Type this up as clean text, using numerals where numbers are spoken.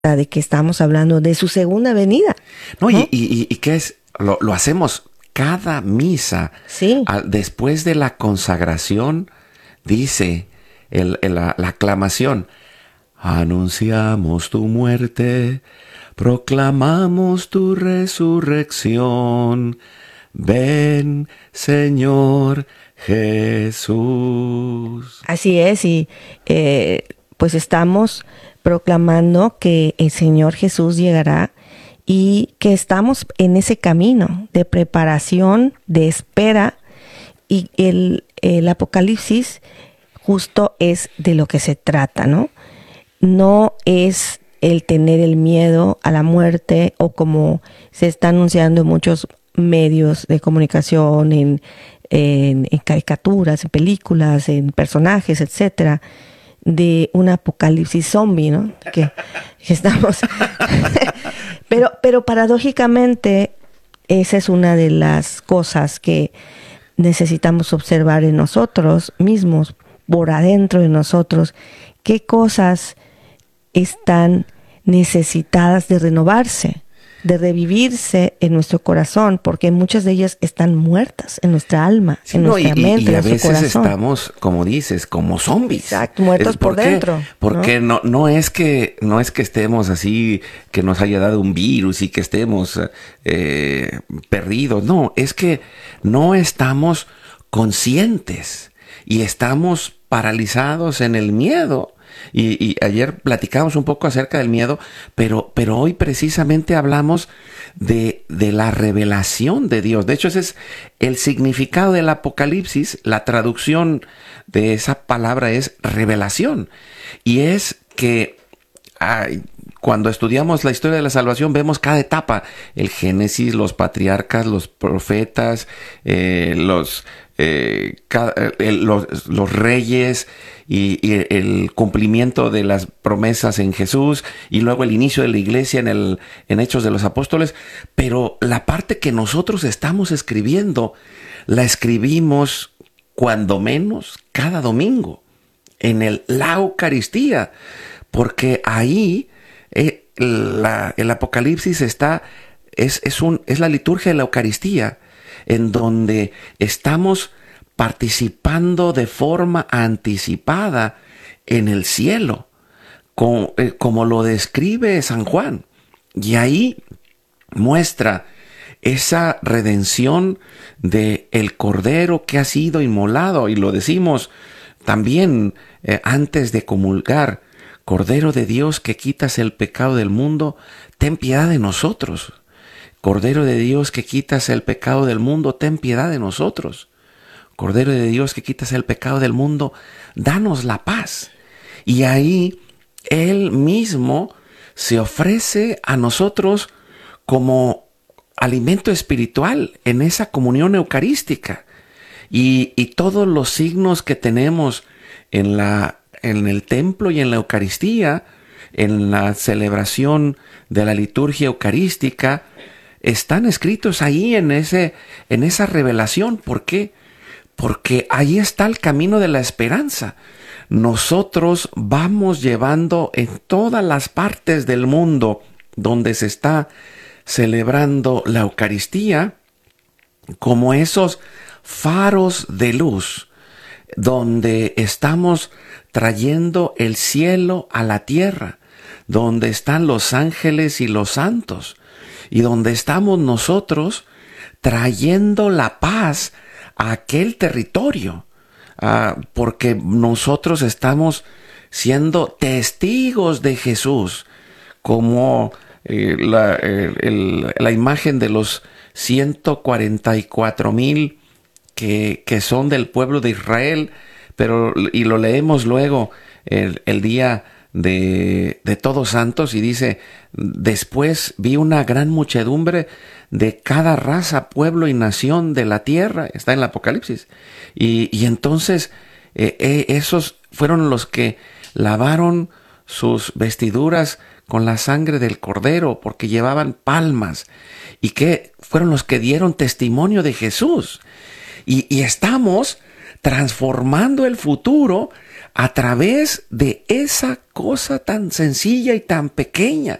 de que estamos hablando de su segunda venida. No, ¿No? y ¿qué es? Lo hacemos cada misa. Sí, Después de la consagración, dice la aclamación: anunciamos tu muerte, proclamamos tu resurrección. Ven, Señor Jesús. así es. Y pues estamos proclamando que el Señor Jesús llegará y que estamos en ese camino de preparación, de espera. Y el Apocalipsis justo es de lo que se trata, ¿no? No es el tener el miedo a la muerte, o como se está anunciando en muchos medios de comunicación, en caricaturas, en películas, en personajes, etcétera, de un apocalipsis zombie, ¿no? Que estamos... pero paradójicamente, esa es una de las cosas que necesitamos observar en nosotros mismos, por adentro de nosotros, qué cosas están necesitadas de renovarse, de revivirse en nuestro corazón, porque muchas de ellas están muertas en nuestra alma, Sí, en no, nuestra mente, y en a nuestro veces corazón. estamos, como dices, como zombies. Exacto, muertos por qué? dentro, Porque no es que estemos así, que nos haya dado un virus y que estemos perdidos. No, es que no estamos conscientes y estamos paralizados en el miedo. Y ayer platicamos un poco acerca del miedo, pero hoy precisamente hablamos de la revelación de Dios. De hecho, ese es el significado del Apocalipsis. La traducción de esa palabra es revelación. Y es que cuando estudiamos la historia de la salvación, vemos cada etapa: el Génesis, los patriarcas, los profetas, los reyes, y el cumplimiento de las promesas en Jesús, y luego el inicio de la iglesia en Hechos de los Apóstoles. Pero la parte que nosotros estamos escribiendo, la escribimos cuando menos cada domingo en la Eucaristía, porque ahí el Apocalipsis es la liturgia de la Eucaristía, en donde estamos participando de forma anticipada en el cielo, como lo describe San Juan. Y ahí muestra esa redención de el Cordero que ha sido inmolado, y lo decimos también antes de comulgar: Cordero de Dios que quitas el pecado del mundo, ten piedad de nosotros. Cordero de Dios que quitas el pecado del mundo, ten piedad de nosotros. Cordero de Dios que quitas el pecado del mundo, danos la paz. Y ahí Él mismo se ofrece a nosotros como alimento espiritual en esa comunión eucarística. Y todos los signos que tenemos en el templo y en la Eucaristía, en la celebración de la liturgia eucarística, están escritos ahí en esa revelación. ¿Por qué? Porque ahí está el camino de la esperanza. Nosotros vamos llevando en todas las partes del mundo donde se está celebrando la Eucaristía, como esos faros de luz, donde estamos trayendo el cielo a la tierra, donde están los ángeles y los santos, y donde estamos nosotros trayendo la paz a aquel territorio, porque nosotros estamos siendo testigos de Jesús, como la imagen de los 144,000 que son del pueblo de Israel, y lo leemos luego el día de Todos Santos, y dice: después vi una gran muchedumbre de cada raza, pueblo y nación de la tierra. Está en el Apocalipsis. Y entonces esos fueron los que lavaron sus vestiduras con la sangre del Cordero, porque llevaban palmas, y que fueron los que dieron testimonio de Jesús. Y estamos transformando el futuro a través de esa cosa tan sencilla y tan pequeña.